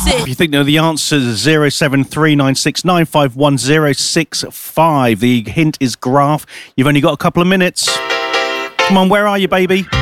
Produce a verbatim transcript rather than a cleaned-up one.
If you think you know the answer, zero seven three nine six nine five one zero six five. The hint is graph. You've only got a couple of minutes. Come on, where are you, baby?